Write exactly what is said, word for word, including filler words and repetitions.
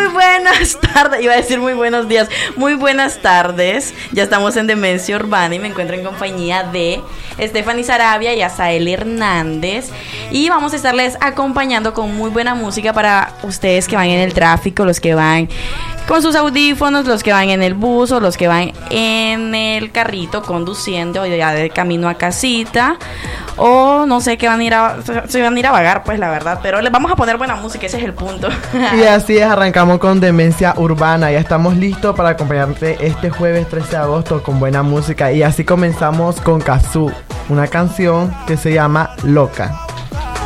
Muy buenas tardes, iba a decir muy buenos días, muy buenas tardes. Ya estamos en Demencia Urbana y me encuentro en compañía de Stephanie Sarabia y Azael Hernández. Y vamos a estarles acompañando con muy buena música para ustedes que van en el tráfico, los que van con sus audífonos, los que van en el bus o los que van en el carrito conduciendo ya de camino a casita, o no sé, que van a ir a, se van a ir a vagar, pues la verdad, pero les vamos a poner buena música, ese es el punto. Y así es, arrancamos con Demencia Urbana. Ya estamos listos para acompañarte este jueves trece de agosto con buena música. Y así comenzamos con Cazzu, una canción que se llama Loca.